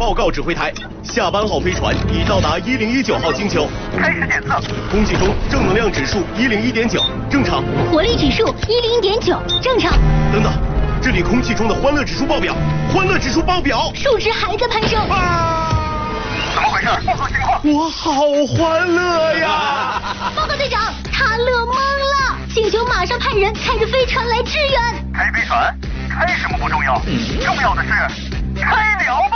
报告指挥台，下班号飞船已到达1019号星球， 开始检测。 空气中正能量指数101.9，正常。 活力指数101.9，正常。 等等，这里空气中的欢乐指数爆表，欢乐指数爆表， 数值还在攀升。 怎么回事？报告情况。 我好欢乐呀！ 报告队长，他乐懵了，星球马上派人开着飞船来支援。 开飞船，开什么不重要，重要的是开聊吧。